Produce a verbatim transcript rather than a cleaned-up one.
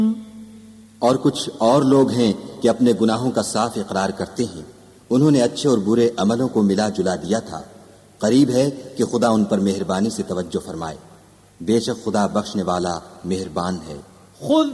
और कुछ और लोग हैं कि अपने गुनाहों का साफ इकरार करते हैं। उन्होंने अच्छे और बुरे अमलों को मिला जुला दिया था। करीब है कि खुदा उन पर मेहरबानी से तवज्जो फरमाए। बेशक खुदा बख्शने वाला मेहरबान है।